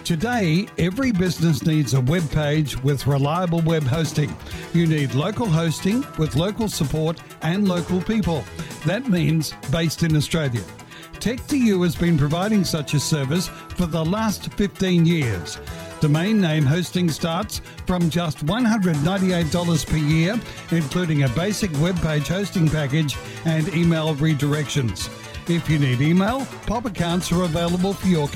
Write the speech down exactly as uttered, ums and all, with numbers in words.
Today, every business needs a web page with reliable web hosting. You need local hosting with local support and local people. That means based in Australia. tech two u has been providing such a service for the last fifteen years. Domain name hosting starts from just one hundred ninety-eight dollars per year, including a basic web page hosting package and email redirections. If you need email, pop accounts are available for your